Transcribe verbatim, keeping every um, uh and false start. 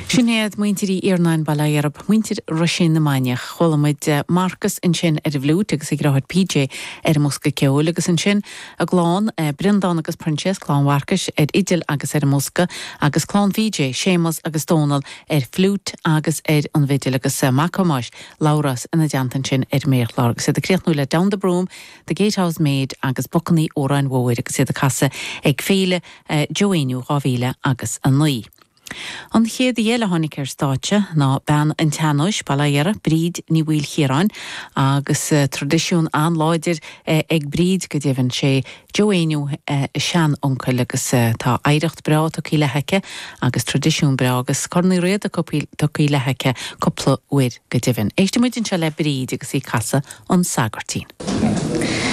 Sinnéad muintirí Iarnáin Balaarab muintir Rusin na Maniach cholamid Marcus in sin ar bhlút agus ag ráthad P J ar musca ceol agus in sin a glán Brendan agus Princess chlán Warcas ar Idil agus ar musca agus chlán V J Seamus agus Donal ar flút agus ar an vidil agus Macamáis Lauras in a deantan sin ar méchlár agus a creachtnú le down the broom the Gatehouse Maid agus Buccaní órain mhóir agus a casa ag féile Joanú rávíle agus an nuí. An chéad dhéile tháinig ar stáitse ná ben an teanóis Balaarab bríd ní bhfuil chéráin agus tradiisiún an láidir ag bríd go dtéhann sé Joanú sean oncail agus tá éireacht bra tá í letheice agus tradiisiún bra agus cornaí réad a tá í letheice coppla uair go dtéhann. Éiste muidin se le bríd agus í casa an sagartín.